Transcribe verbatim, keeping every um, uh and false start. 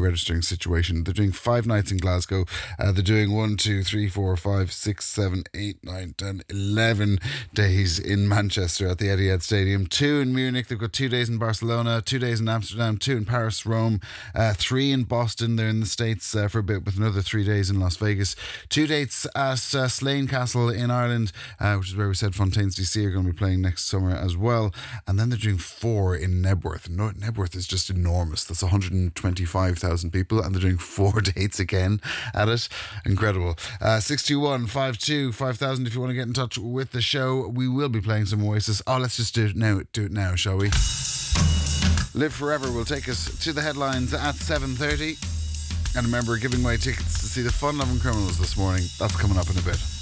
registering situation. They're doing five nights in Glasgow. Uh, they're doing one, two, three, four, five, six, seven, eight, nine, ten, eleven days in Manchester at the Etihad Stadium. Two in Munich. They've got two days in Barcelona, two days in Amsterdam, two in Paris, Rome, uh, three in Boston. They're in the States uh, for a bit with another three days in Las Vegas. Two dates at uh, Slane Castle in Ireland, uh, which is where we said Fontaines D C are going to be playing next summer as well. And then they're doing four in Nebworth. No, Nebworth is just enormous. That's one hundred twenty-five thousand people, and they're doing four dates again at it. Incredible. Uh, six two one, five two, five thousand if you want to get in touch with the show. We will be playing some Oasis. Oh, let's just do it now. Do it now, shall we? Live Forever will take us to the headlines at seven thirty. And remember, giving away tickets to see the Fun Loving Criminals this morning. That's coming up in a bit.